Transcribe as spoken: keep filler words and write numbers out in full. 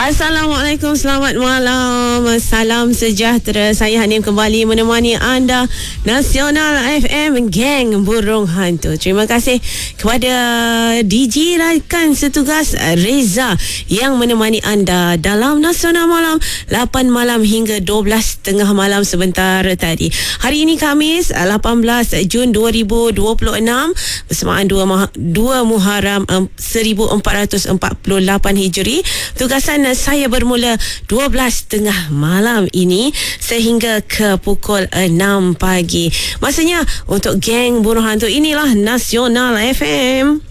Assalamualaikum, selamat malam. Salam sejahtera. Saya Hanim kembali menemani anda Nasional F M, geng burung hantu. Terima kasih kepada D J rakan setugas Reza yang menemani anda dalam Nasional Malam lapan malam hingga dua belas tiga puluh malam sebentar tadi. Hari ini Khamis lapan belas Jun dua ribu dua puluh enam bersamaan dua Muharram seribu empat ratus empat puluh lapan Hijri. Tugasan saya bermula dua belas tiga puluh malam ini sehingga ke pukul enam pagi. Masanya untuk geng burung hantu. Inilah Nasional F M.